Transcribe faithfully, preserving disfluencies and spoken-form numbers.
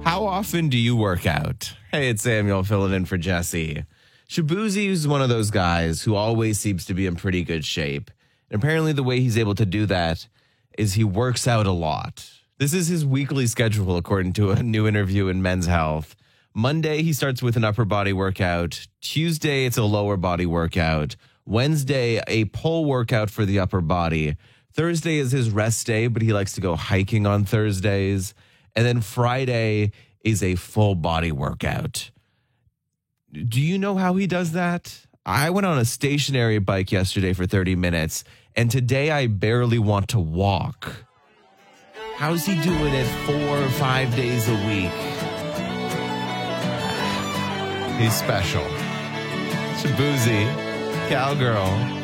How often do you work out? Hey, it's Samuel filling in for Jesse. Shabuzi is one of those guys who always seems to be in pretty good shape. And apparently the way he's able to do that is he works out a lot. This is his weekly schedule, according to a new interview in Men's Health. Monday, he starts with an upper body workout. Tuesday, it's a lower body workout. Wednesday, a pull workout for the upper body. Thursday is his rest day, but he likes to go hiking on Thursdays. And then Friday is a full body workout. Do you know how he does that? I went on a stationary bike yesterday for thirty minutes, and today I barely want to walk. How's he doing it four or five days a week? He's special. Shabuzi, cowgirl.